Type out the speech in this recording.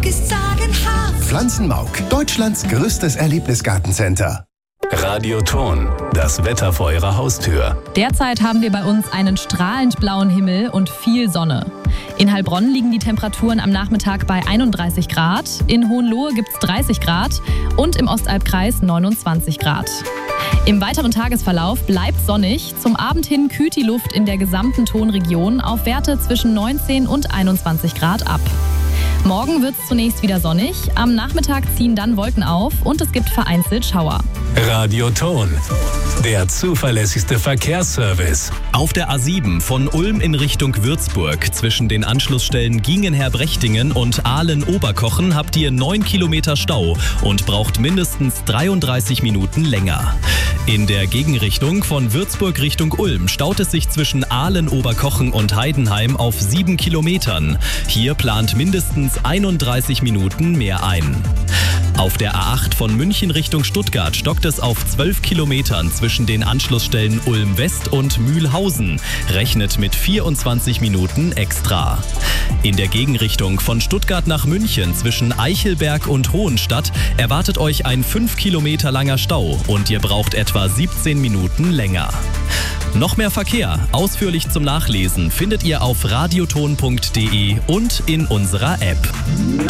ist sagenhaft. Pflanzenmauk, Deutschlands größtes Erlebnisgartencenter. Radioton, das Wetter vor Ihrer Haustür. Derzeit haben wir bei uns einen strahlend blauen Himmel und viel Sonne. In Heilbronn liegen die Temperaturen am Nachmittag bei 31 Grad, in Hohenlohe gibt es 30 Grad und im Ostalbkreis 29 Grad. Im weiteren Tagesverlauf bleibt sonnig. Zum Abend hin kühlt die Luft in der gesamten Tonregion auf Werte zwischen 19 und 21 Grad ab. Morgen wird es zunächst wieder sonnig, am Nachmittag ziehen dann Wolken auf und es gibt vereinzelt Schauer. Radioton, der zuverlässigste Verkehrsservice. Auf der A7 von Ulm in Richtung Würzburg zwischen den Anschlussstellen Gingenher-Brechtingen und Ahlen-Oberkochen habt ihr 9 Kilometer Stau und braucht mindestens 33 Minuten länger. In der Gegenrichtung von Würzburg Richtung Ulm staut es sich zwischen Ahlen-Oberkochen und Heidenheim auf 7 Kilometern. Hier plant mindestens 31 Minuten mehr ein. Auf der A8 von München Richtung Stuttgart stockt es auf 12 Kilometern zwischen den Anschlussstellen Ulm West und Mühlhausen. Rechnet mit 24 Minuten extra. In der Gegenrichtung von Stuttgart nach München zwischen Eichelberg und Hohenstadt erwartet euch ein 5 Kilometer langer Stau und ihr braucht etwa 17 Minuten länger. Noch mehr Verkehr, ausführlich zum Nachlesen, findet ihr auf radioton.de und in unserer App.